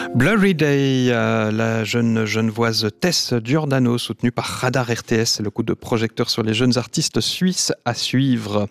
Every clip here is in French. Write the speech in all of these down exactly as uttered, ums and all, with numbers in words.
Blurry Day, euh, la jeune genevoise Tess Giordano, soutenue par Radar R T S, c'est le coup de projecteur sur les jeunes artistes suisses à suivre.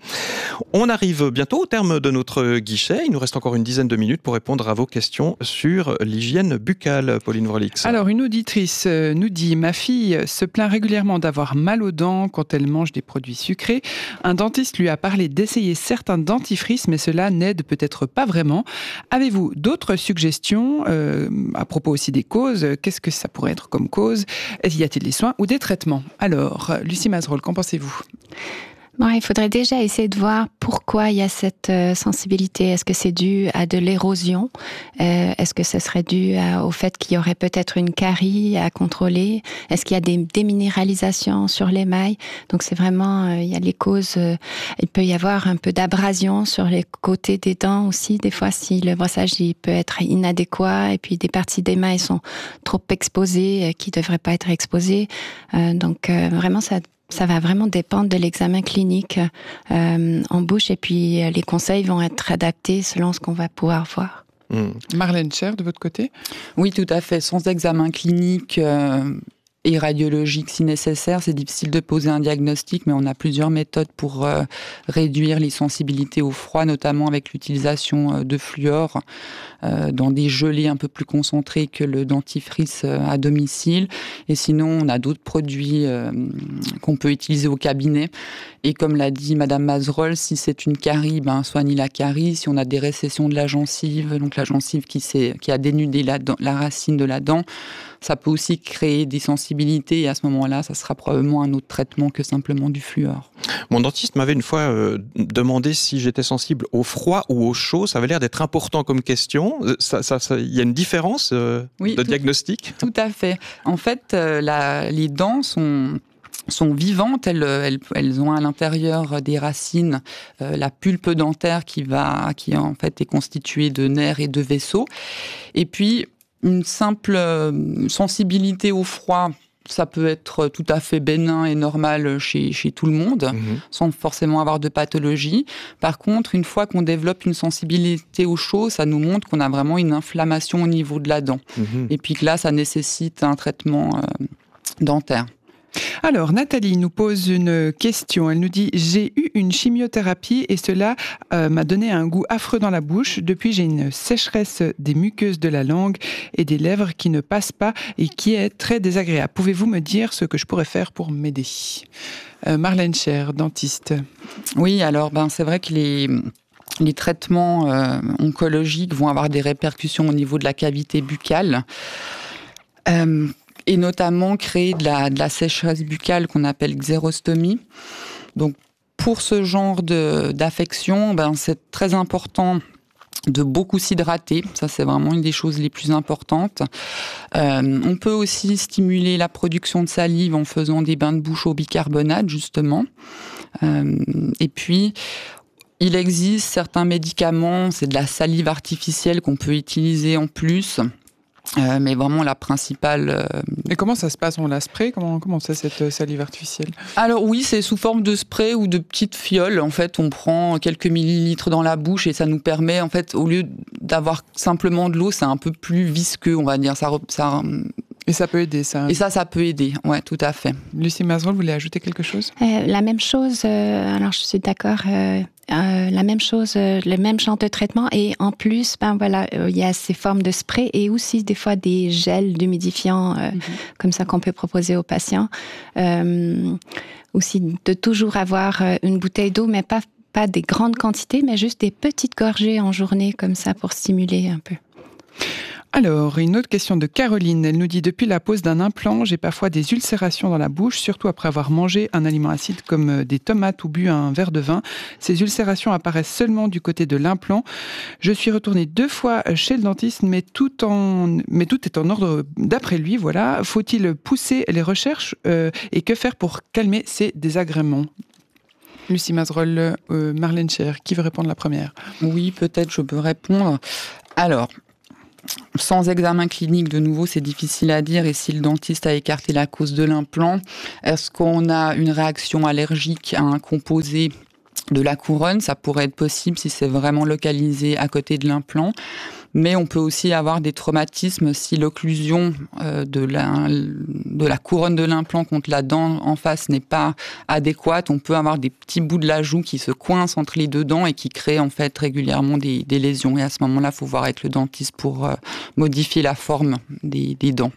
On arrive bientôt au terme de notre guichet. Il nous reste encore une dizaine de minutes pour répondre à vos questions sur l'hygiène buccale, Pauline Vrolix. Alors, une auditrice nous dit « Ma fille se plaint régulièrement d'avoir mal aux dents quand elle mange des produits sucrés. Un dentiste lui a parlé d'essayer certains dentifrices, mais cela n'aide peut-être pas vraiment. Avez-vous d'autres suggestions euh, à propos aussi des causes? Qu'est-ce que ça pourrait être comme cause? Y a-t-il des soins ou des traitements? Alors, Lucie Mazerolles, qu'en pensez-vous? Bon, il faudrait déjà essayer de voir pourquoi il y a cette euh, sensibilité. Est-ce que c'est dû à de l'érosion? euh, Est-ce que ce serait dû à, au fait qu'il y aurait peut-être une carie à contrôler? Est-ce qu'il y a des déminéralisations sur l'émail? Donc c'est vraiment, euh, il y a les causes. Euh, il peut y avoir un peu d'abrasion sur les côtés des dents aussi. Des fois, si le brossage il peut être inadéquat et puis des parties d'émail sont trop exposées, euh, qui ne devraient pas être exposées. Euh, donc euh, vraiment, ça Ça va vraiment dépendre de l'examen clinique euh, en bouche et puis euh, les conseils vont être adaptés selon ce qu'on va pouvoir voir. Mmh. Marlène Scher, de votre côté? Oui, tout à fait. Sans examen clinique euh, et radiologique si nécessaire, c'est difficile de poser un diagnostic, mais on a plusieurs méthodes pour euh, réduire les sensibilités au froid, notamment avec l'utilisation euh, de fluor euh, dans des gelées un peu plus concentrées que le dentifrice euh, à domicile. Et sinon, on a d'autres produits euh, qu'on peut utiliser au cabinet. Et comme l'a dit Madame Mazerolles, si c'est une carie, ben, soigne la carie. Si on a des récessions de la gencive, donc la gencive qui, s'est, qui a dénudé la, dent, la racine de la dent, ça peut aussi créer des sensibilités. Et à ce moment-là, ça sera probablement un autre traitement que simplement du fluor. Mon dentiste m'avait une fois euh, demandé si j'étais sensible au froid ou au chaud. Ça avait l'air d'être important comme question. Ça, ça, ça, y a une différence euh, oui, de tout, diagnostic? Tout à fait. En fait, euh, la, les dents sont... sont vivantes, elles, elles, elles ont à l'intérieur des racines euh, la pulpe dentaire qui va, qui en fait est constituée de nerfs et de vaisseaux. Et puis une simple euh, sensibilité au froid, ça peut être tout à fait bénin et normal chez, chez tout le monde, mmh. sans forcément avoir de pathologie. Par contre, une fois qu'on développe une sensibilité au chaud, ça nous montre qu'on a vraiment une inflammation au niveau de la dent. Mmh. Et puis que là, ça nécessite un traitement euh, dentaire. Alors, Nathalie nous pose une question. Elle nous dit « J'ai eu une chimiothérapie et cela euh, m'a donné un goût affreux dans la bouche. Depuis, j'ai une sécheresse des muqueuses de la langue et des lèvres qui ne passent pas et qui est très désagréable. Pouvez-vous me dire ce que je pourrais faire pour m'aider ?» euh, Marlène Scher, dentiste. Oui, alors ben, c'est vrai que les... Les traitements euh, oncologiques vont avoir des répercussions au niveau de la cavité buccale. Euh, et notamment créer de la, de la sécheresse buccale qu'on appelle xérostomie. Donc, pour ce genre de, d'affection, ben, c'est très important de beaucoup s'hydrater. Ça, c'est vraiment une des choses les plus importantes. Euh, on peut aussi stimuler la production de salive en faisant des bains de bouche au bicarbonate, justement. Euh, et puis, il existe certains médicaments, c'est de la salive artificielle qu'on peut utiliser en plus. Euh, mais vraiment la principale... Euh... Et comment ça se passe? On la spray? Comment, comment c'est cette salive artificielle? Alors oui, c'est sous forme de spray ou de petites fioles. En fait, on prend quelques millilitres dans la bouche et ça nous permet, en fait, au lieu d'avoir simplement de l'eau, c'est un peu plus visqueux, on va dire. Ça, ça... Et ça peut aider, ça. Et ça, ça peut aider, ouais, tout à fait. Lucie Mazerolles, vous voulez ajouter quelque chose? euh, La même chose, euh, alors je suis d'accord, euh, euh, la même chose, euh, le même genre de traitement. Et en plus, ben voilà, euh, il y a ces formes de spray et aussi des fois des gels d'humidifiants, euh, mm-hmm. comme ça qu'on peut proposer aux patients. Euh, aussi de toujours avoir une bouteille d'eau, mais pas, pas des grandes quantités, mais juste des petites gorgées en journée, comme ça, pour stimuler un peu. Alors, une autre question de Caroline. Elle nous dit « Depuis la pose d'un implant, j'ai parfois des ulcérations dans la bouche, surtout après avoir mangé un aliment acide comme des tomates ou bu un verre de vin. Ces ulcérations apparaissent seulement du côté de l'implant. Je suis retournée deux fois chez le dentiste, mais tout, en... mais tout est en ordre d'après lui. Voilà. Faut-il pousser les recherches euh, et que faire pour calmer ces désagréments ?» Lucie Mazerolles, euh, Marlène Scher, qui veut répondre la première? Oui, peut-être je peux répondre. Alors... Sans examen clinique, de nouveau, c'est difficile à dire. Et si le dentiste a écarté la cause de l'implant, est-ce qu'on a une réaction allergique à un composé de la couronne? Ça pourrait être possible si c'est vraiment localisé à côté de l'implant. Mais on peut aussi avoir des traumatismes si l'occlusion euh, de, la, de la couronne de l'implant contre la dent en face n'est pas adéquate. On peut avoir des petits bouts de la joue qui se coincent entre les deux dents et qui créent en fait régulièrement des, des lésions. Et à ce moment-là, il faut voir avec le dentiste pour euh, modifier la forme des, des dents.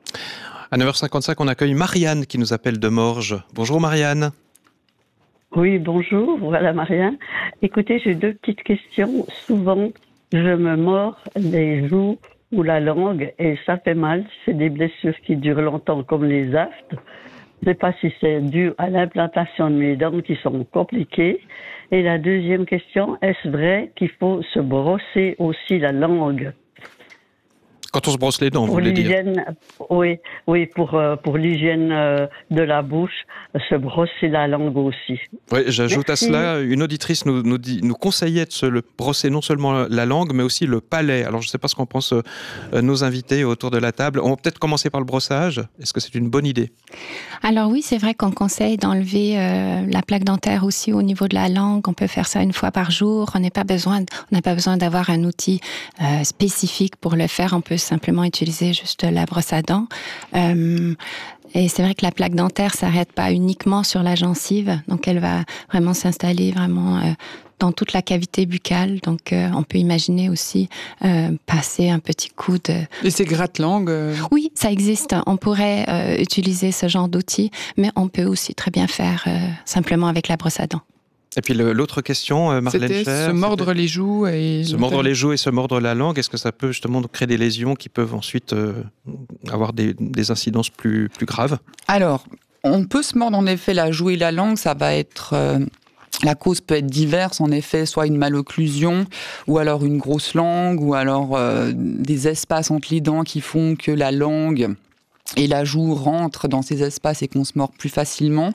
À neuf heures cinquante-cinq, on accueille Marianne qui nous appelle de Morges. Bonjour Marianne. Oui, bonjour, voilà Marianne. Écoutez, j'ai deux petites questions. Souvent, je me mords les joues ou la langue et ça fait mal. C'est des blessures qui durent longtemps comme les aftes. Je ne sais pas si c'est dû à l'implantation de mes dents qui sont compliquées. Et la deuxième question, est-ce vrai qu'il faut se brosser aussi la langue ? Quand on se brosse les dents, vous pour voulez dire ? Oui, oui, pour, euh, pour l'hygiène euh, de la bouche, se brosser la langue aussi. Oui, j'ajoute Merci. à cela, une auditrice nous, nous, dit, nous conseillait de se le brosser non seulement la langue, mais aussi le palais. Alors, je ne sais pas ce qu'en pensent euh, nos invités autour de la table. On va peut-être commencer par le brossage. Est-ce que c'est une bonne idée ? Alors oui, c'est vrai qu'on conseille d'enlever euh, la plaque dentaire aussi au niveau de la langue. On peut faire ça une fois par jour. On n'a pas besoin, on n'a pas besoin d'avoir un outil euh, spécifique pour le faire. On peut simplement utiliser juste la brosse à dents. Euh, et c'est vrai que la plaque dentaire s'arrête pas uniquement sur la gencive, donc elle va vraiment s'installer vraiment euh, dans toute la cavité buccale. Donc euh, on peut imaginer aussi euh, passer un petit coup de... Et ces gratte-langues euh... Oui, ça existe. On pourrait euh, utiliser ce genre d'outil, mais on peut aussi très bien faire euh, simplement avec la brosse à dents. Et puis le, l'autre question, euh, Marlène C'était Scher, se mordre c'était... les joues et... Se mordre les joues et se mordre la langue, est-ce que ça peut justement créer des lésions qui peuvent ensuite euh, avoir des, des incidences plus, plus graves ? Alors, on peut se mordre en effet la joue et la langue, ça va être... Euh... La cause peut être diverse, en effet, soit une malocclusion, ou alors une grosse langue, ou alors euh, des espaces entre les dents qui font que la langue et la joue rentrent dans ces espaces et qu'on se mord plus facilement.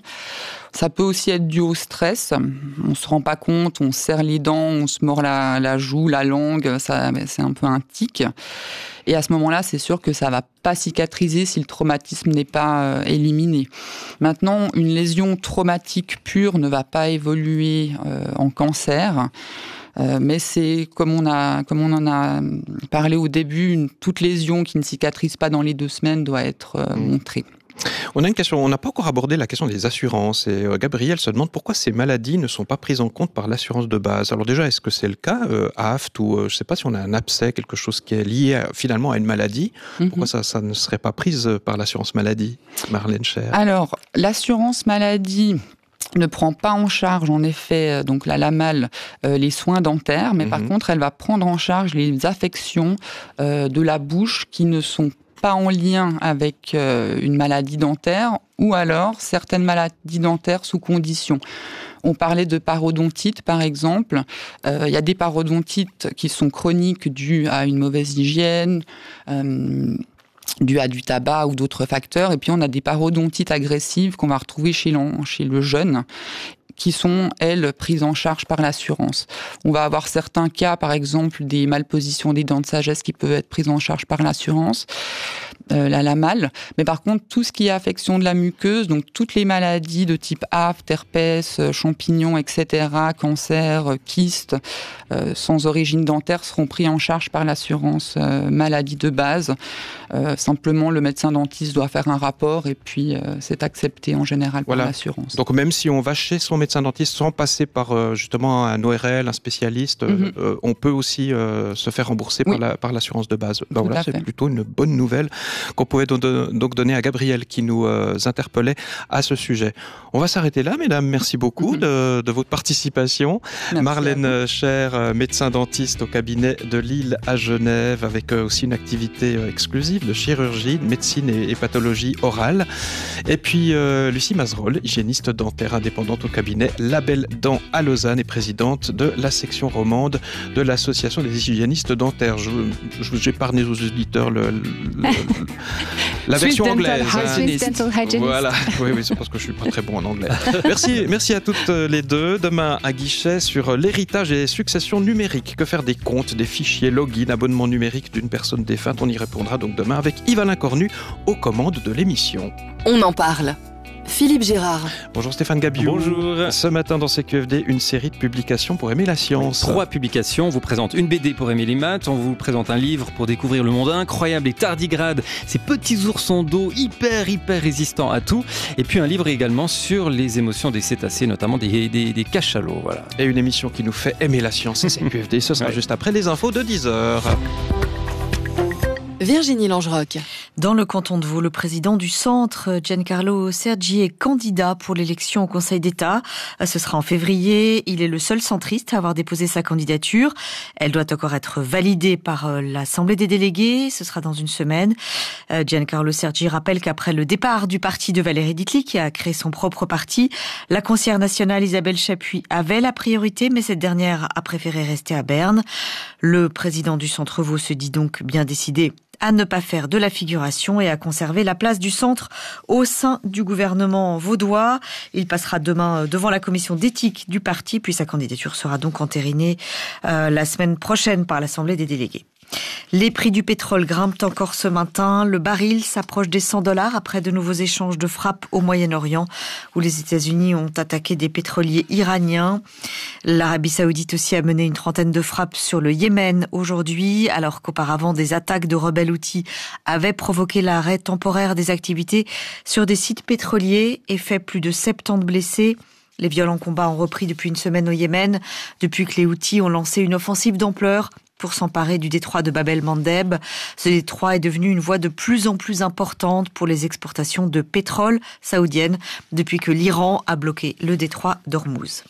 Ça peut aussi être dû au stress. On se rend pas compte, on serre les dents, on se mord la, la joue, la langue, ça, c'est un peu un tic. Et à ce moment-là, c'est sûr que ça va pas cicatriser si le traumatisme n'est pas euh, éliminé. Maintenant, une lésion traumatique pure ne va pas évoluer euh, en cancer. Euh, mais c'est, comme on, a, comme on en a parlé au début, une, toute lésion qui ne cicatrise pas dans les deux semaines doit être euh, montrée. On a une question, on n'a pas encore abordé la question des assurances et euh, Gabriel se demande pourquoi ces maladies ne sont pas prises en compte par l'assurance de base. Alors déjà, est-ce que c'est le cas, euh, aft ou euh, je ne sais pas si on a un abcès, quelque chose qui est lié à, finalement à une maladie, mm-hmm. pourquoi ça, ça ne serait pas prise par l'assurance maladie, Marlène Scher ? Alors, l'assurance maladie ne prend pas en charge, en effet, donc la LAMAL, euh, les soins dentaires, mais mmh. par contre, elle va prendre en charge les affections euh, de la bouche qui ne sont pas en lien avec euh, une maladie dentaire ou alors certaines maladies dentaires sous condition. On parlait de parodontite, par exemple. Euh, il y a des parodontites qui sont chroniques dues à une mauvaise hygiène, euh, dû à du tabac ou d'autres facteurs. Et puis, on a des parodontites agressives qu'on va retrouver chez, chez le jeune, qui sont, elles, prises en charge par l'assurance. On va avoir certains cas, par exemple, des malpositions des dents de sagesse qui peuvent être prises en charge par l'assurance, euh, la LAMAL. Mais par contre, tout ce qui est affection de la muqueuse, donc toutes les maladies de type aft, herpès, champignons, et cetera, cancer, kystes, euh, sans origine dentaire, seront pris en charge par l'assurance euh, maladie de base. Euh, simplement, le médecin dentiste doit faire un rapport et puis euh, c'est accepté en général voilà. par l'assurance. Donc même si on va chez son médecin dentiste sans passer par euh, justement un O R L, un spécialiste, mm-hmm. euh, on peut aussi euh, se faire rembourser oui. par, la, par l'assurance de base. Ben voilà, c'est plutôt une bonne nouvelle qu'on pouvait donc, donc donner à Gabriel qui nous euh, interpellait à ce sujet. On va s'arrêter là, mesdames. Merci beaucoup mm-hmm. de, de votre participation. Merci Marlène Scher, médecin dentiste au cabinet de Lille à Genève, avec euh, aussi une activité euh, exclusive de chirurgie, de médecine et, et pathologie orale. Et puis euh, Lucie Mazerolle, hygiéniste dentaire indépendante au cabinet Label Dents à Lausanne et présidente de la section romande de l'association des hygiénistes dentaires. Je, je vous épargne aux auditeurs le, le, le, la version anglaise. Hein. Voilà, oui, oui, c'est parce que je suis pas très bon en anglais. Merci, merci à toutes les deux. Demain, un guichet sur l'héritage et les successions numériques. Que faire des comptes, des fichiers, login, abonnement numérique d'une personne défunte? On y répondra donc demain avec Yves-Alain Cornu aux commandes de l'émission. On en parle. Philippe Gérard. Bonjour Stéphane Gabiou. Bonjour. Ce matin dans C Q F D, une série de publications pour aimer la science. Trois publications. On vous présente une B D pour aimer les maths. On vous présente un livre pour découvrir le monde incroyable et tardigrade. Ces petits oursons d'eau hyper, hyper résistants à tout. Et puis un livre également sur les émotions des cétacés, notamment des, des, des cachalots. Voilà. Et une émission qui nous fait aimer la science, C Q F D. Ce sera ouais. juste après les infos de dix heures. Virginie Langeroc. Dans le canton de Vaud, le président du centre, Giancarlo Sergi, est candidat pour l'élection au Conseil d'État. Ce sera en février. Il est le seul centriste à avoir déposé sa candidature. Elle doit encore être validée par l'Assemblée des délégués. Ce sera dans une semaine. Giancarlo Sergi rappelle qu'après le départ du parti de Valérie Ditli, qui a créé son propre parti, la conseillère nationale Isabelle Chapuis avait la priorité, mais cette dernière a préféré rester à Berne. Le président du centre Vaud se dit donc bien décidé à ne pas faire de la figuration et à conserver la place du centre au sein du gouvernement vaudois. Il passera demain devant la commission d'éthique du parti, puis sa candidature sera donc entérinée euh, la semaine prochaine par l'Assemblée des délégués. Les prix du pétrole grimpent encore ce matin. Le baril s'approche des cent dollars après de nouveaux échanges de frappes au Moyen-Orient, où les États-Unis ont attaqué des pétroliers iraniens. L'Arabie Saoudite aussi a mené une trentaine de frappes sur le Yémen aujourd'hui, alors qu'auparavant des attaques de rebelles houthis avaient provoqué l'arrêt temporaire des activités sur des sites pétroliers et fait plus de soixante-dix blessés. Les violents combats ont repris depuis une semaine au Yémen, depuis que les Houthis ont lancé une offensive d'ampleur pour s'emparer du détroit de Bab el-Mandeb. Ce détroit est devenu une voie de plus en plus importante pour les exportations de pétrole saoudiennes depuis que l'Iran a bloqué le détroit d'Ormuz.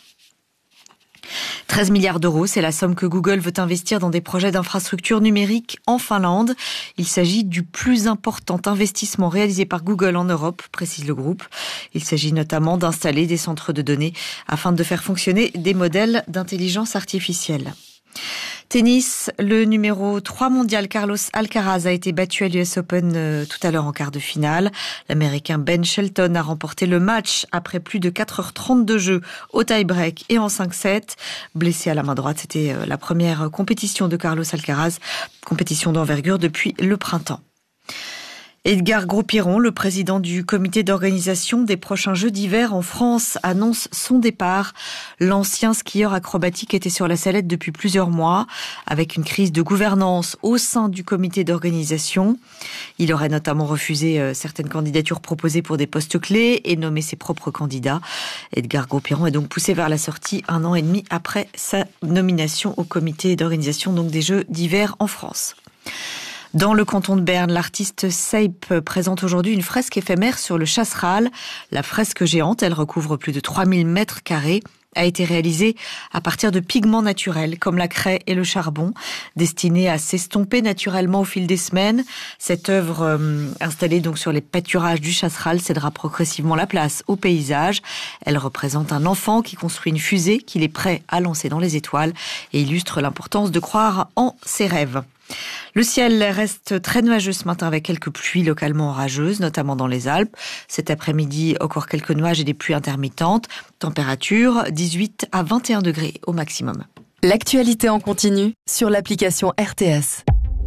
treize milliards d'euros, c'est la somme que Google veut investir dans des projets d'infrastructures numériques en Finlande. Il s'agit du plus important investissement réalisé par Google en Europe, précise le groupe. Il s'agit notamment d'installer des centres de données afin de faire fonctionner des modèles d'intelligence artificielle. Tennis, le numéro trois mondial Carlos Alcaraz a été battu à l'U S Open euh, tout à l'heure en quart de finale. L'Américain Ben Shelton a remporté le match après plus de quatre heures trente de jeu au tie-break et en cinq sept. Blessé à la main droite, c'était euh, la première compétition de Carlos Alcaraz, compétition d'envergure depuis le printemps. Edgar Gros-Piron, le président du comité d'organisation des prochains Jeux d'hiver en France, annonce son départ. L'ancien skieur acrobatique était sur la sellette depuis plusieurs mois, avec une crise de gouvernance au sein du comité d'organisation. Il aurait notamment refusé certaines candidatures proposées pour des postes clés et nommé ses propres candidats. Edgar Gros-Piron est donc poussé vers la sortie un an et demi après sa nomination au comité d'organisation donc des Jeux d'hiver en France. Dans le canton de Berne, l'artiste Seip présente aujourd'hui une fresque éphémère sur le Chasseral. La fresque géante, elle recouvre plus de trois mille mètres carrés, a été réalisée à partir de pigments naturels comme la craie et le charbon, destinée à s'estomper naturellement au fil des semaines. Cette œuvre euh, installée donc sur les pâturages du Chasseral cédera progressivement la place au paysage. Elle représente un enfant qui construit une fusée qu'il est prêt à lancer dans les étoiles et illustre l'importance de croire en ses rêves. Le ciel reste très nuageux ce matin avec quelques pluies localement orageuses, notamment dans les Alpes. Cet après-midi, encore quelques nuages et des pluies intermittentes. Température dix-huit à vingt et un degrés au maximum. L'actualité en continu sur l'application R T S.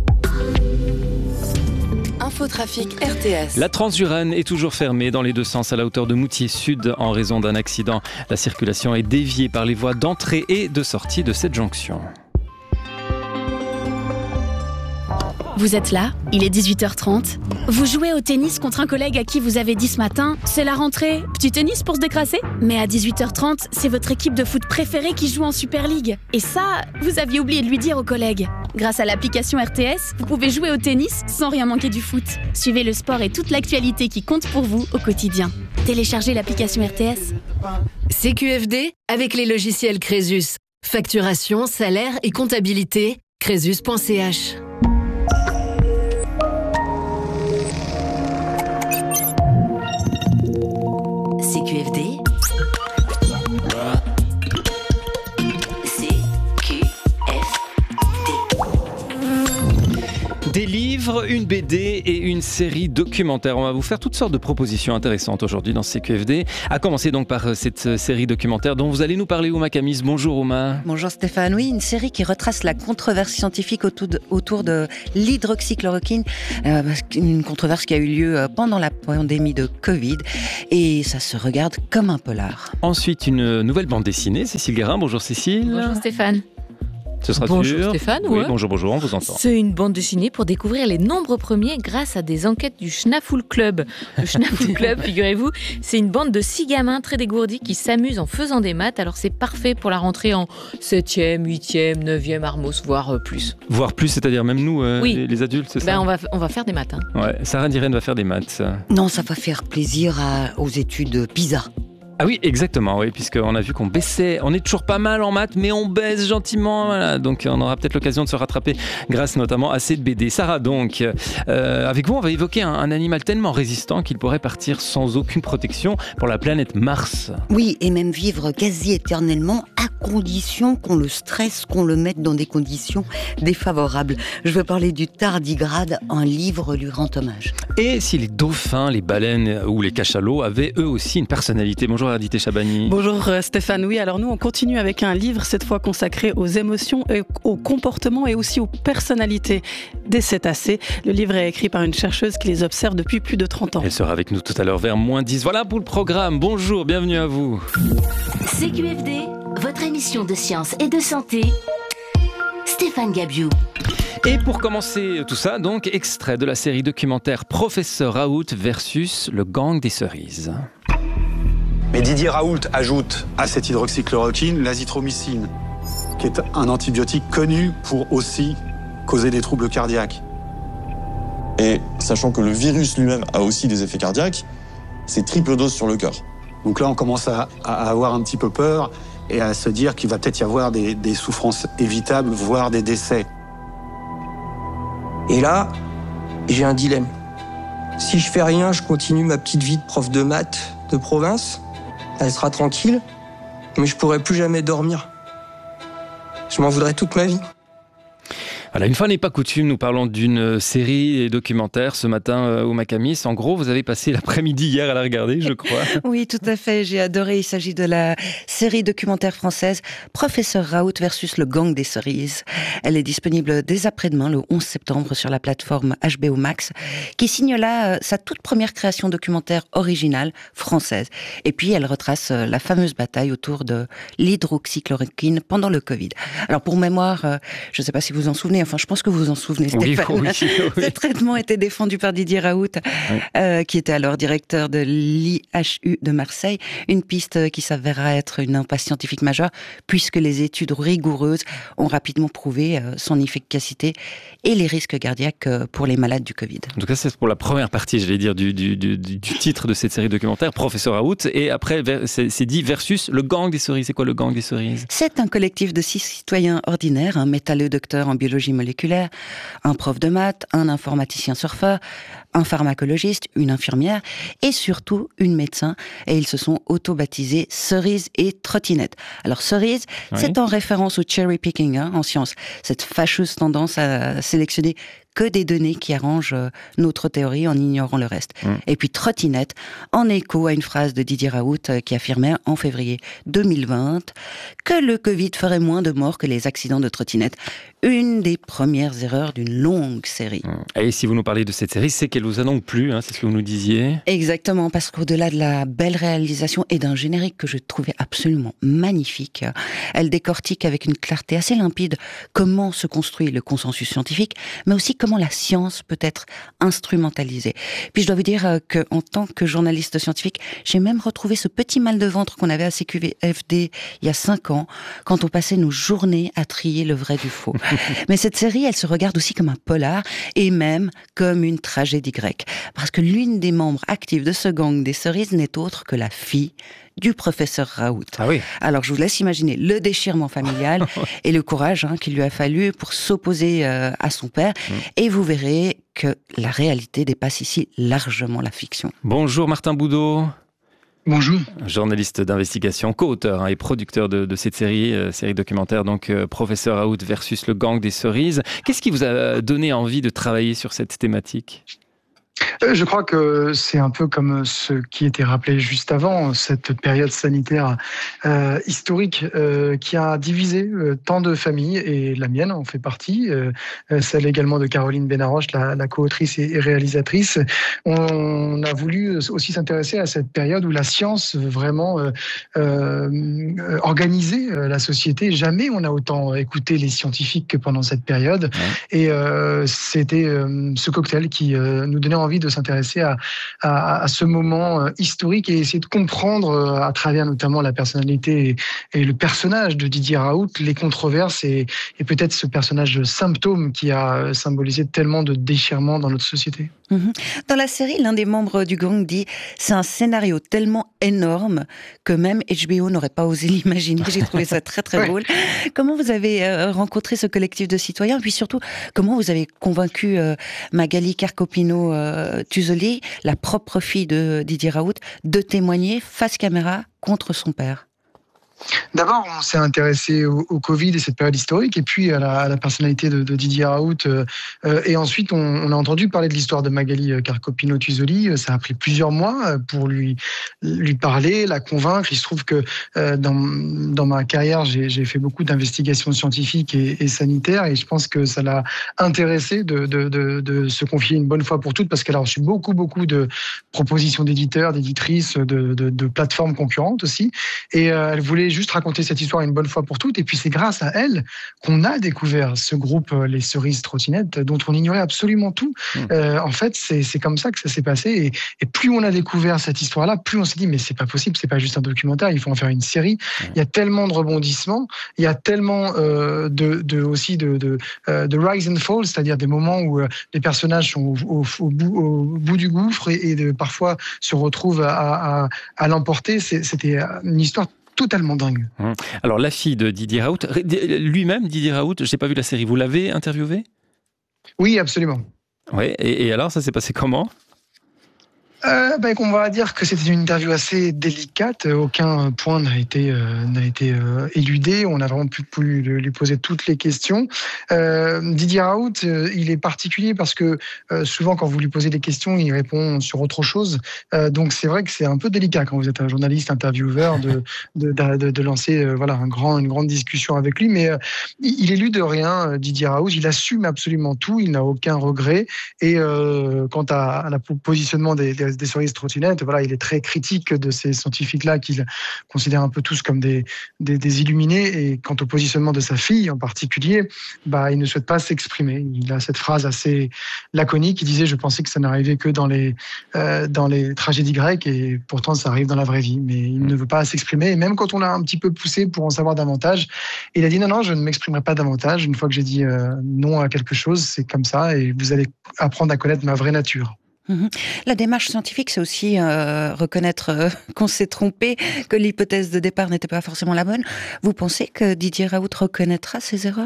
Infotrafic R T S. La Transurane est toujours fermée dans les deux sens à la hauteur de Moutier Sud en raison d'un accident. La circulation est déviée par les voies d'entrée et de sortie de cette jonction. Vous êtes là, il est dix-huit heures trente. Vous jouez au tennis contre un collègue à qui vous avez dit ce matin « C'est la rentrée, petit tennis pour se décrasser ?» Mais à dix-huit heures trente, c'est votre équipe de foot préférée qui joue en Super League. Et ça, vous aviez oublié de lui dire au collègue. Grâce à l'application R T S, vous pouvez jouer au tennis sans rien manquer du foot. Suivez le sport et toute l'actualité qui compte pour vous au quotidien. Téléchargez l'application R T S. C Q F D avec les logiciels Crésus. Facturation, salaire et comptabilité. crésus point c h. C Q F D. C Q F D. Des livres, une B D et une série documentaire. On va vous faire toutes sortes de propositions intéressantes aujourd'hui dans C Q F D. À commencer donc par cette série documentaire dont vous allez nous parler, Ouma Camis. Bonjour Ouma. Bonjour Stéphane. Oui, une série qui retrace la controverse scientifique autour de, autour de l'hydroxychloroquine. Euh, une controverse qui a eu lieu pendant la pandémie de Covid. Et ça se regarde comme un polar. Ensuite, une nouvelle bande dessinée. Cécile Guérin. Bonjour Cécile. Bonjour Stéphane. Ce sera bonjour sûr. Stéphane. Oui, ouais. bonjour, bonjour, on vous entend. C'est une bande dessinée pour découvrir les nombres premiers grâce à des enquêtes du Schnafoul Club. Le Schnafoul Club, figurez-vous, c'est une bande de six gamins très dégourdis qui s'amusent en faisant des maths. Alors c'est parfait pour la rentrée en septième, huitième, neuvième Armos, voire plus. Voire plus, c'est-à-dire même nous, euh, oui. les, les adultes, c'est ben, ça on va, on va faire des maths. Hein. Ouais, Sarah Diren va faire des maths. Non, ça va faire plaisir à, aux études PISA. Ah oui, exactement, oui, puisqu'on a vu qu'on baissait, on est toujours pas mal en maths, mais on baisse gentiment, voilà. Donc on aura peut-être l'occasion de se rattraper grâce notamment à cette B D. Sarah, donc, euh, avec vous, on va évoquer un, un animal tellement résistant qu'il pourrait partir sans aucune protection pour la planète Mars. Oui, et même vivre quasi éternellement à condition qu'on le stresse, qu'on le mette dans des conditions défavorables. Je veux parler du tardigrade, un livre lui rend hommage. Et si les dauphins, les baleines ou les cachalots avaient eux aussi une personnalité? Bonjour Adité Chabani. Bonjour Stéphane, oui, alors nous on continue avec un livre cette fois consacré aux émotions, et aux comportements et aussi aux personnalités des cétacés. Le livre est écrit par une chercheuse qui les observe depuis plus de trente ans. Elle sera avec nous tout à l'heure vers moins dix. Voilà pour le programme, bonjour, bienvenue à vous. C Q F D, votre émission de science et de santé. Stéphane Gabiou. Et pour commencer tout ça, donc, extrait de la série documentaire Professeur Raoult versus le gang des cerises. Mais Didier Raoult ajoute à cette hydroxychloroquine l'azithromycine, qui est un antibiotique connu pour aussi causer des troubles cardiaques. Et sachant que le virus lui-même a aussi des effets cardiaques, c'est triple dose sur le cœur. Donc là, on commence à, à avoir un petit peu peur et à se dire qu'il va peut-être y avoir des, des souffrances évitables, voire des décès. Et là, j'ai un dilemme. Si je fais rien, je continue ma petite vie de prof de maths de province. Elle sera tranquille, mais je pourrai plus jamais dormir. Je m'en voudrais toute ma vie. Voilà, une fois n'est pas coutume, nous parlons d'une série documentaire ce matin euh, au Macamis. En gros, vous avez passé l'après-midi hier à la regarder, je crois. Oui, tout à fait, j'ai adoré. Il s'agit de la série documentaire française Professeur Raoult versus le gang des cerises. Elle est disponible dès après-demain, le onze septembre, sur la plateforme H B O Max, qui signe là euh, sa toute première création documentaire originale française. Et puis, elle retrace euh, la fameuse bataille autour de l'hydroxychloroquine pendant le Covid. Alors, pour mémoire, euh, je ne sais pas si vous en souvenez, enfin, je pense que vous vous en souvenez, Stéphane. Oui, oui, oui. Ce traitement était défendu par Didier Raoult, oui. euh, qui était alors directeur de l'I H U de Marseille. Une piste qui s'avéra être une impasse scientifique majeure, puisque les études rigoureuses ont rapidement prouvé euh, son efficacité et les risques cardiaques euh, pour les malades du Covid. En tout cas, c'est pour la première partie, je vais dire, du, du, du, du titre de cette série documentaire, Professeur Raoult. Et après, c'est, c'est dit versus le gang des cerises. C'est quoi le gang des cerises? C'est un collectif de six citoyens ordinaires, un métalleux docteur en biologie moléculaire, un prof de maths, un informaticien surfeur, un pharmacologiste, une infirmière et surtout une médecin. Et ils se sont auto-baptisés Cerise et Trottinette. Alors Cerise, oui. C'est en référence au cherry picking hein, en sciences, cette fâcheuse tendance à sélectionner que des données qui arrangent notre théorie en ignorant le reste. Mmh. Et puis Trottinette, en écho à une phrase de Didier Raoult qui affirmait en février deux mille vingt que le Covid ferait moins de morts que les accidents de trottinette. Une des premières erreurs d'une longue série. Et si vous nous parlez de cette série, c'est qu'elle vous a donc plu, hein, c'est ce que vous nous disiez. Exactement, parce qu'au-delà de la belle réalisation et d'un générique que je trouvais absolument magnifique, elle décortique avec une clarté assez limpide comment se construit le consensus scientifique, mais aussi comment la science peut être instrumentalisée. Puis je dois vous dire qu'en tant que journaliste scientifique, j'ai même retrouvé ce petit mal de ventre qu'on avait à C Q F D il y a cinq ans, quand on passait nos journées à trier le vrai du faux. Mais cette série, elle se regarde aussi comme un polar et même comme une tragédie grecque. Parce que l'une des membres actifs de ce gang des cerises n'est autre que la fille du professeur Raoult. Ah oui. Alors je vous laisse imaginer le déchirement familial et le courage hein, qu'il lui a fallu pour s'opposer euh, à son père. Mmh. Et vous verrez que la réalité dépasse ici largement la fiction. Bonjour Martin Boudot. Bonjour. Journaliste d'investigation, co-auteur hein, et producteur de, de cette série, euh, série documentaire, donc euh, Professeur Raoult versus le gang des cerises. Qu'est-ce qui vous a donné envie de travailler sur cette thématique ? Je crois que c'est un peu comme ce qui était rappelé juste avant, cette période sanitaire euh, historique euh, qui a divisé euh, tant de familles, et la mienne en fait partie, euh, celle également de Caroline Benaroche, la, la co-autrice et, et réalisatrice. On a voulu aussi s'intéresser à cette période où la science vraiment euh, euh, organisait la société. Jamais on a autant écouté les scientifiques que pendant cette période. Ouais. Et euh, c'était euh, ce cocktail qui euh, nous donnait envie de s'intéresser à, à, à ce moment historique et essayer de comprendre à travers notamment la personnalité et, et le personnage de Didier Raoult, les controverses et, et peut-être ce personnage symptôme qui a symbolisé tellement de déchirements dans notre société. Dans la série, l'un des membres du gang dit « C'est un scénario tellement énorme que même H B O n'aurait pas osé l'imaginer ». J'ai trouvé ça très très drôle. Ouais. Comment vous avez euh, rencontré ce collectif de citoyens ? Puis surtout, comment vous avez convaincu euh, Magali Carcopino-Tuzoli, euh, la propre fille de Didier Raoult, de témoigner face caméra contre son père ? D'abord, on s'est intéressé au, au Covid et cette période historique, et puis à la, à la personnalité de, de Didier Raoult. Euh, et ensuite, on, on a entendu parler de l'histoire de Magali Carcopino-Tuzoli. Ça a pris plusieurs mois pour lui, lui parler, la convaincre. Il se trouve que euh, dans, dans ma carrière, j'ai, j'ai fait beaucoup d'investigations scientifiques et, et sanitaires, et je pense que ça l'a intéressé de, de, de, de se confier une bonne fois pour toutes, parce qu'elle a reçu beaucoup, beaucoup de propositions d'éditeurs, d'éditrices, de, de, de plateformes concurrentes aussi. Et euh, elle voulait juste raconter cette histoire une bonne fois pour toutes. Et puis c'est grâce à elle qu'on a découvert ce groupe, les Cerises Trottinettes, dont on ignorait absolument tout. Mmh. Euh, en fait, c'est, c'est comme ça que ça s'est passé. Et, et plus on a découvert cette histoire-là, plus on s'est dit mais c'est pas possible, c'est pas juste un documentaire, il faut en faire une série. Mmh. Il y a tellement de rebondissements, il y a tellement euh, de, de aussi de, de, de, de rise and fall, c'est-à-dire des moments où euh, les personnages sont au, au, au, bout, au bout du gouffre et, et de, parfois se retrouvent à, à, à l'emporter. C'est, c'était une histoire totalement dingue. Alors, la fille de Didier Raoult, lui-même, Didier Raoult, je n'ai pas vu la série, vous l'avez interviewé ? Oui, absolument. Oui, et, et alors, ça s'est passé comment ? Euh, ben, on va dire que c'était une interview assez délicate. Aucun point n'a été euh, n'a été euh, éludé. On a vraiment pu, pu lui poser toutes les questions. Euh, Didier Raoult, euh, il est particulier parce que euh, souvent, quand vous lui posez des questions, il répond sur autre chose. Euh, donc, c'est vrai que c'est un peu délicat quand vous êtes un journaliste, intervieweur, de de, de, de lancer euh, voilà un grand une grande discussion avec lui. Mais euh, il élude rien, Didier Raoult. Il assume absolument tout. Il n'a aucun regret. Et euh, quant à, à la positionnement des, des des Cerises Trottinettes, voilà, il est très critique de ces scientifiques-là qu'il considère un peu tous comme des, des, des illuminés. Et quant au positionnement de sa fille en particulier, bah, il ne souhaite pas s'exprimer. Il a cette phrase assez laconique. Il disait « Je pensais que ça n'arrivait que dans les, euh, dans les tragédies grecques et pourtant ça arrive dans la vraie vie. » Mais il ne veut pas s'exprimer. Et même quand on l'a un petit peu poussé pour en savoir davantage, il a dit « Non, non, je ne m'exprimerai pas davantage. Une fois que j'ai dit euh, non à quelque chose, c'est comme ça et vous allez apprendre à connaître ma vraie nature. » La démarche scientifique, c'est aussi euh, reconnaître euh, qu'on s'est trompé, que l'hypothèse de départ n'était pas forcément la bonne. Vous pensez que Didier Raoult reconnaîtra ses erreurs ?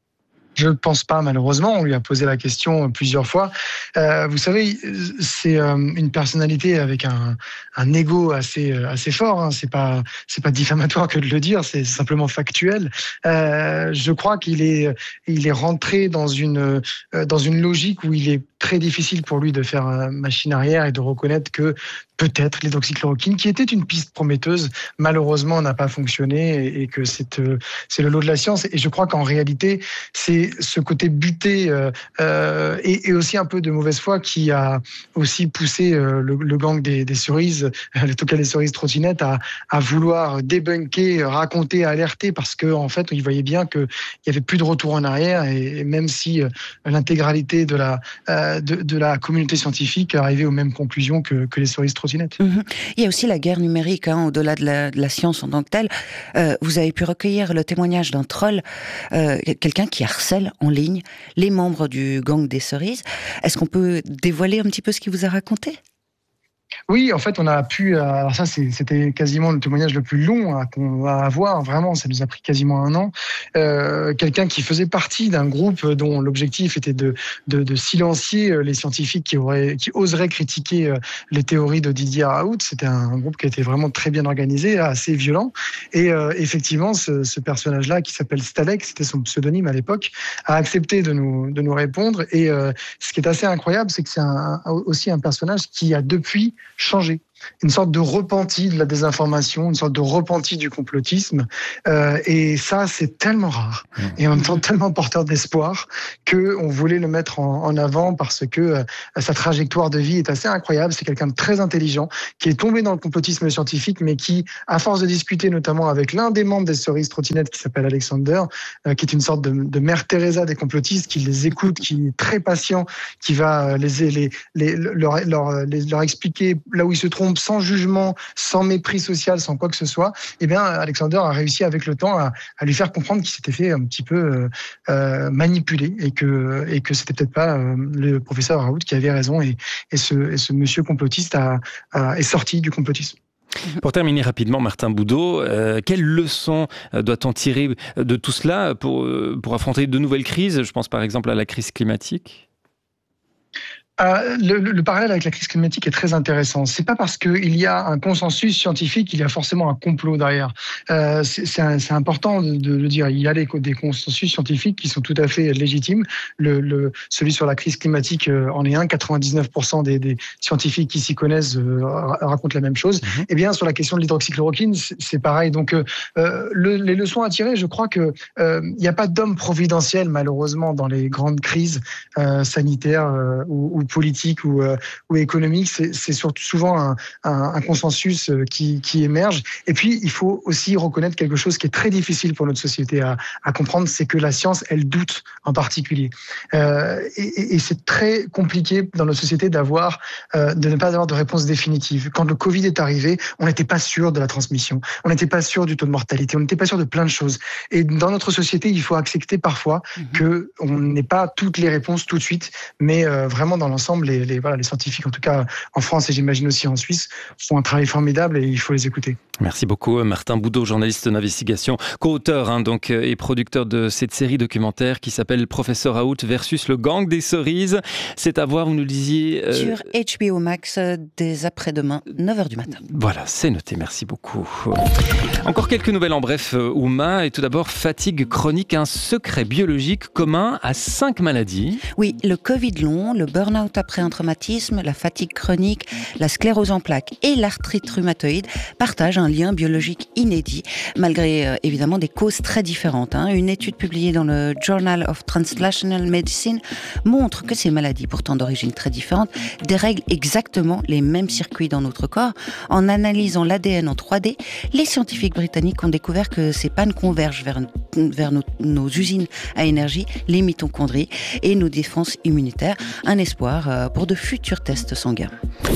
Je ne pense pas, malheureusement. On lui a posé la question plusieurs fois. Euh, vous savez, c'est euh, une personnalité avec un, un ego assez, assez fort. Hein. C'est pas, c'est pas diffamatoire que de le dire, c'est simplement factuel. Euh, je crois qu'il est, il est rentré dans une, dans une logique où il est très difficile pour lui de faire machine arrière et de reconnaître que peut-être l'hydroxychloroquine, qui était une piste prometteuse, malheureusement n'a pas fonctionné et que c'est, c'est le lot de la science. Et je crois qu'en réalité, c'est ce côté buté euh, euh, et, et aussi un peu de mauvaise foi qui a aussi poussé euh, le, le gang des, des cerises, en tout cas les Cerises Trottinettes, à, à vouloir débunker, raconter, alerter, parce qu'en en fait, ils voyaient bien qu'il n'y avait plus de retour en arrière et, et même si euh, l'intégralité de la, euh, de, de la communauté scientifique arrivait aux mêmes conclusions que, que les Cerises Trottinettes. Mmh. Il y a aussi la guerre numérique, hein, au-delà de la, de la science en tant que telle. Euh, vous avez pu recueillir le témoignage d'un troll, euh, quelqu'un qui harcèle en ligne les membres du gang des Cerises. Est-ce qu'on peut dévoiler un petit peu ce qu'il vous a raconté ? Oui, en fait, on a pu. Alors ça, c'était quasiment le témoignage le plus long hein, qu'on va avoir. Vraiment, ça nous a pris quasiment un an. Euh, Quelqu'un qui faisait partie d'un groupe dont l'objectif était de, de, de silencier les scientifiques qui auraient, qui oseraient critiquer les théories de Didier Raoult. C'était un groupe qui était vraiment très bien organisé, assez violent. Et euh, effectivement, ce, ce personnage-là, qui s'appelle Stalek, c'était son pseudonyme à l'époque, a accepté de nous, de nous répondre. Et euh, ce qui est assez incroyable, c'est que c'est un, aussi un personnage qui a depuis changé. Une sorte de repenti de la désinformation, une sorte de repenti du complotisme. Euh, et ça, c'est tellement rare et en même temps tellement porteur d'espoir qu'on voulait le mettre en, en avant parce que euh, sa trajectoire de vie est assez incroyable. C'est quelqu'un de très intelligent qui est tombé dans le complotisme scientifique, mais qui, à force de discuter notamment avec l'un des membres des Cerises Trottinettes qui s'appelle Alexander, euh, qui est une sorte de, de mère Teresa des complotistes, qui les écoute, qui est très patient, qui va les, les, les, leur, leur, les, leur expliquer là où ils se trompent, sans jugement, sans mépris social, sans quoi que ce soit, eh bien, Alexander a réussi avec le temps à, à lui faire comprendre qu'il s'était fait un petit peu euh, manipuler et que, et que c'était peut-être pas euh, le professeur Raoult qui avait raison et, et, ce, et ce monsieur complotiste a, a, est sorti du complotisme. Pour terminer rapidement, Martin Boudot, euh, quelles leçons doit-on tirer de tout cela pour, pour affronter de nouvelles crises ? Je pense par exemple à la crise climatique. Euh, le, le parallèle avec la crise climatique est très intéressant. C'est pas parce qu'il y a un consensus scientifique qu'il y a forcément un complot derrière. Euh, c'est important de, de le dire. Il y a des, des consensus scientifiques qui sont tout à fait légitimes. Le, le, celui sur la crise climatique euh, en est un. quatre-vingt-dix-neuf pour cent des, des scientifiques qui s'y connaissent euh, racontent la même chose. Mm-hmm. Et bien sur la question de l'hydroxychloroquine, c'est pareil. Donc euh, le, les leçons à tirer, je crois que euh, il n'y a pas d'homme providentiel malheureusement dans les grandes crises euh, sanitaires euh, ou, ou politique ou, euh, ou économique, c'est surtout souvent un, un, un consensus qui, qui émerge. Et puis, il faut aussi reconnaître quelque chose qui est très difficile pour notre société à, à comprendre, c'est que la science, elle doute en particulier. Euh, et et c'est très compliqué dans notre société d'avoir, euh, de ne pas avoir de réponse définitive. Quand le Covid est arrivé, on n'était pas sûr de la transmission, on n'était pas sûr du taux de mortalité, on n'était pas sûr de plein de choses. Et dans notre société, il faut accepter parfois mmh. qu'on n'ait pas toutes les réponses tout de suite, mais euh, vraiment dans l'ensemble, Les, les, voilà, les scientifiques, en tout cas en France et j'imagine aussi en Suisse, font un travail formidable et il faut les écouter. Merci beaucoup Martin Boudot, journaliste d'investigation, co-auteur hein, donc, et producteur de cette série documentaire qui s'appelle Professeur Raoult versus le gang des cerises. C'est à voir, vous nous le disiez... Euh... Sur H B O Max dès après-demain, neuf heures du matin. Voilà, c'est noté, merci beaucoup. Encore quelques nouvelles en bref, Ouma, et tout d'abord, fatigue chronique, un secret biologique commun à cinq maladies. Oui, le Covid long, le burn-out après un traumatisme, la fatigue chronique, la sclérose en plaques et l'arthrite rhumatoïde partagent un lien biologique inédit, malgré euh, évidemment des causes très différentes. Hein. Une étude publiée dans le Journal of Translational Medicine montre que ces maladies, pourtant d'origine très différente, dérèglent exactement les mêmes circuits dans notre corps. En analysant l'A D N en trois D, les scientifiques britanniques ont découvert que ces pannes convergent vers, vers nos, nos usines à énergie, les mitochondries et nos défenses immunitaires. Un espoir pour de futurs tests sanguins.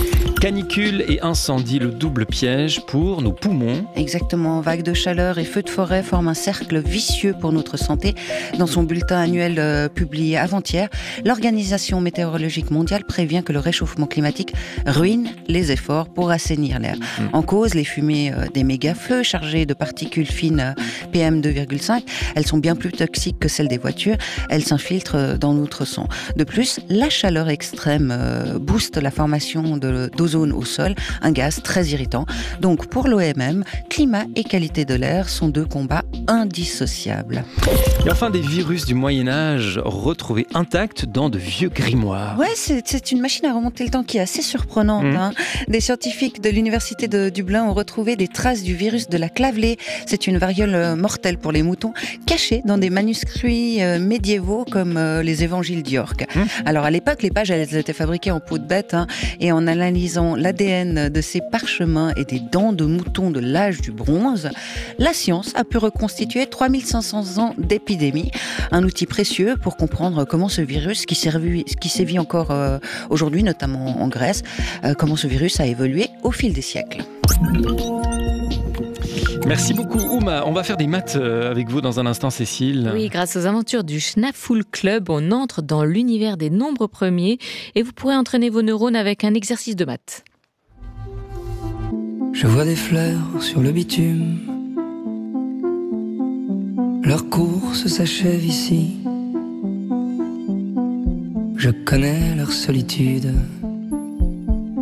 Canicule et incendie, le double piège pour nos poumons. Exactement, vagues de chaleur et feux de forêt forment un cercle vicieux pour notre santé. Dans son bulletin annuel euh, publié avant-hier, l'Organisation météorologique mondiale prévient que le réchauffement climatique ruine les efforts pour assainir l'air. Mmh. En cause, les fumées euh, des méga-feux chargées de particules fines euh, P M deux virgule cinq, elles sont bien plus toxiques que celles des voitures. Elles s'infiltrent dans notre sang. De plus, la chaleur extrême euh, booste la formation de d'ozone au sol, un gaz très irritant. Donc pour l'O M M, climat et qualité de l'air sont deux combats indissociables. Et enfin des virus du Moyen-Âge retrouvés intacts dans de vieux grimoires. Ouais, c'est une machine à remonter le temps qui est assez surprenante. Mmh. Hein. Des scientifiques de l'université de Dublin ont retrouvé des traces du virus de la clavelée. C'est une variole mortelle pour les moutons, cachée dans des manuscrits médiévaux comme les évangiles d'York. Mmh. Alors à l'époque, les pages elles étaient fabriquées en peau de bête hein, et en analysant l'A D N de ces parchemins et des dents de moutons de l'âge du bronze, la science a pu reconstituer trois mille cinq cents ans d'épidémie, un outil précieux pour comprendre comment ce virus, qui, servi, qui sévit encore euh, aujourd'hui, notamment en Grèce, euh, comment ce virus a évolué au fil des siècles. Merci beaucoup Ouma. On va faire des maths avec vous dans un instant, Cécile. Oui, grâce aux aventures du Schnafull Club, on entre dans l'univers des nombres premiers et vous pourrez entraîner vos neurones avec un exercice de maths. Je vois des fleurs sur le bitume. Leur course s'achève ici. Je connais leur solitude.